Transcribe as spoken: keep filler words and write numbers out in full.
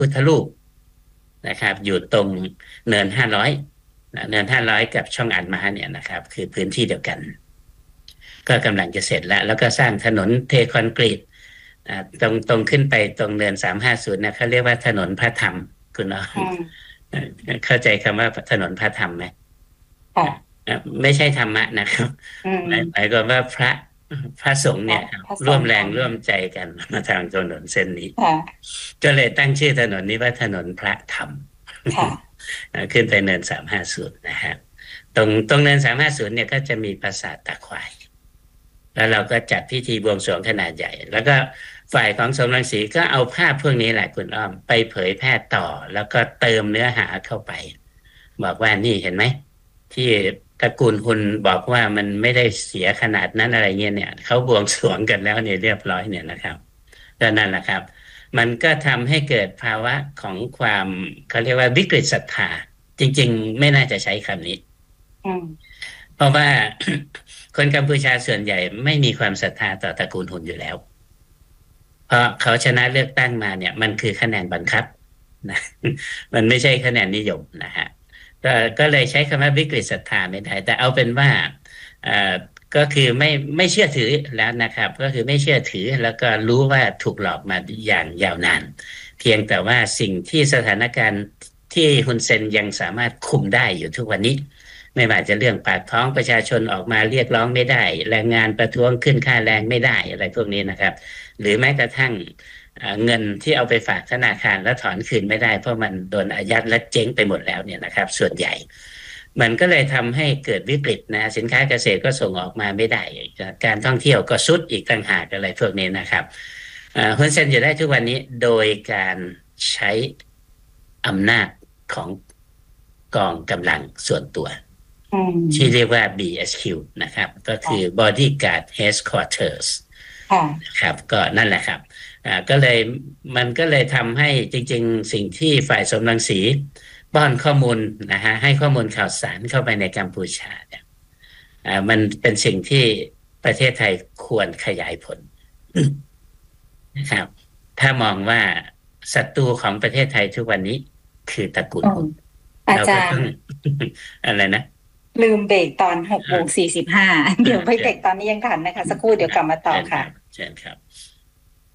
พุทธรูปนะครับอยู่ตรงเนินห้าร้อยเนินห้าร้อยกับช่องอัดม้าเนี่ยนะครับคือพื้นที่เดียวกันก็กำลังจะเสร็จแล้วแล้วก็สร้างถนนเทคอนกรีตตรงตรงขึ้นไปตรงเนินสามห้าศูนย์นะเขาเรียกว่าถนนพระธรรมคุณน้องเข้าใจคำว่าถนนพระธรรมไหมไม่ใช่ธรรมะนะครับหมายหมายความว่าพระพระสงฆ์เนี่ยร่วมแรงร่วมใจกันมาทางถนนเส้นนี้ก็เลยตั้งชื่อถนนนี้ว่าถนนพระธรรมขึ้นไปเนินสามห้าศูนย์นะฮะตรงตรงเนินสามห้าศูนย์เนี่ยก็จะมีปราสาทตาควายแล้วเราก็จัดพิธีบวงสรวงขนาดใหญ่แล้วก็ฝ่ายของสมรังสีก็เอาภาพพวกนี้แหละคุณอ้อมไปเผยแพร่ต่อแล้วก็เติมเนื้อหาเข้าไปบอกว่านี่เห็นไหมที่ตระกูลคุณบอกว่ามันไม่ได้เสียขนาดนั้นอะไรเงี้ยเนี่ยเขาบวงสรวงกันแล้วเนี่ยเรียบร้อยเนี่ยนะครับก็นั่นแหละครับมันก็ทำให้เกิดภาวะของความเขาเรียกว่าวิกฤตศรัทธาจริงๆไม่น่าจะใช้คำนี้เพราะว่าคนกัมพูชาส่วนใหญ่ไม่มีความศรัทธาต่อตระกูลหุ่นอยู่แล้วเพราะเขาชนะเลือกตั้งมาเนี่ยมันคือคะแนนบังคับนะมันไม่ใช่คะแนนนิยมนะฮะก็ก็เลยใช้คำว่าวิกฤตศรัทธาไม่ได้แต่เอาเป็นว่าอ่าก็คือไม่ไม่เชื่อถือแล้วนะครับก็คือไม่เชื่อถือแล้วก็รู้ว่าถูกหลอกมาอย่างยาวนานเพียงแต่ว่าสิ่งที่สถานการณ์ที่ฮุนเซนยังสามารถคุมได้อยู่ทุกวันนี้ไม่ว่าจะเรื่องปากท้องประชาชนออกมาเรียกร้องไม่ได้แรงงานประท้วงขึ้นค่าแรงไม่ได้อะไรพวกนี้นะครับหรือแม้กระทั่งเงินที่เอาไปฝากธนาคารแล้วถอนคืนไม่ได้เพราะมันโดนอายัดและเจ๊งไปหมดแล้วเนี่ยนะครับส่วนใหญ่มันก็เลยทำให้เกิดวิกฤตนะสินค้าเกษตรก็ส่งออกมาไม่ได้การท่องเที่ยวก็สุดอีกต่างหากอะไรพวกนี้นะครับฮุนเซนอยู่ได้ทุกวันนี้โดยการใช้อำนาจของกองกำลังส่วนตัวที่เรียกว่า บี เอส คิว นะครับก็คือ Bodyguard Headquarters นะครับก็นั่นแหละครับอ่าก็เลยมันก็เลยทำให้จริงๆสิ่งที่ฝ่ายสมรังสีป้อนข้อมูลนะฮะให้ข้อมูลข่าวสารเข้าไปในกัมพูชาเนี่ยอ่ามันเป็นสิ่งที่ประเทศไทยควรขยายผลนะครับถ้ามองว่าศัตรูของประเทศไทยทุกวันนี้คือตระกูลหุ่นอาจารย์อะไรนะลืมเบรกตอนหกโมงสี่สิบห้าเดี๋ยวไปเบรกตอนนี้ยังทันนะคะสักครู่เดี๋ยวกลับมาต่อค่ะเชิญครับ